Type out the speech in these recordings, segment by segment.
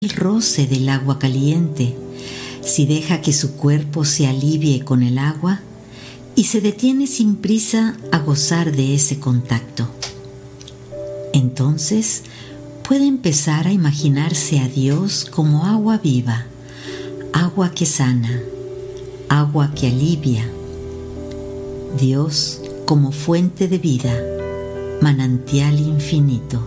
el roce del agua caliente, si deja que su cuerpo se alivie con el agua y se detiene sin prisa a gozar de ese contacto. Entonces puede empezar a imaginarse a Dios como agua viva, agua que sana, agua que alivia. Dios como fuente de vida, manantial infinito.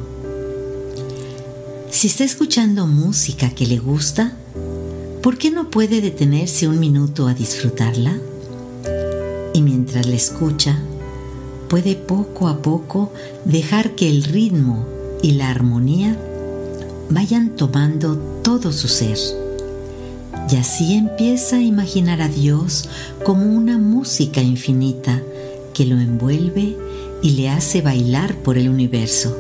Si está escuchando música que le gusta, ¿por qué no puede detenerse un minuto a disfrutarla? Y mientras la escucha, puede poco a poco dejar que el ritmo y la armonía vayan tomando todo su ser. Y así empieza a imaginar a Dios como una música infinita que lo envuelve y le hace bailar por el universo.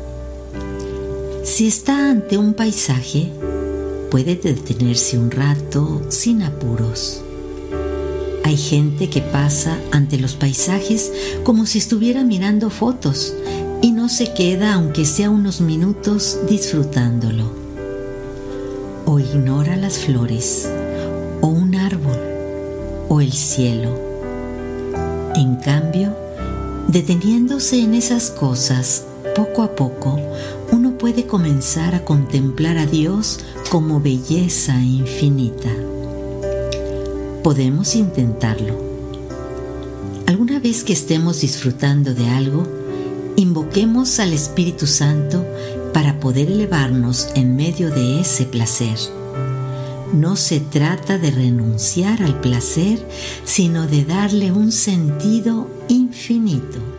Si está ante un paisaje, puede detenerse un rato sin apuros. Hay gente que pasa ante los paisajes como si estuviera mirando fotos y no se queda aunque sea unos minutos disfrutándolo. O ignora las flores, o un árbol, o el cielo. En cambio, deteniéndose en esas cosas, poco a poco, uno puede comenzar a contemplar a Dios como belleza infinita. Podemos intentarlo. Alguna vez que estemos disfrutando de algo, invoquemos al Espíritu Santo para poder elevarnos en medio de ese placer. No se trata de renunciar al placer, sino de darle un sentido infinito.